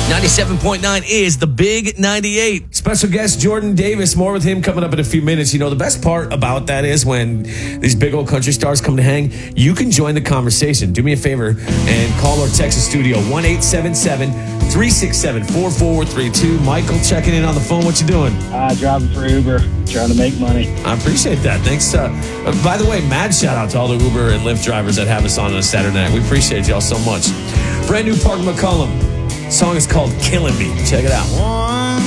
97.9 is the Big 98. Special guest Jordan Davis. More with him coming up in a few minutes. You know, the best part about that is when these big old country stars come to hang, you can join the conversation. Do me a favor and call or text the studio, 1-877-367-4432. Michael checking in on the phone. What you doing? Driving for Uber, trying to make money. I appreciate that. Thanks. By the way, mad shout out to all the Uber and Lyft drivers that have us on a Saturday night. We appreciate y'all so much. Brand new Park McCollum. Song is called Killing Me. Check it out.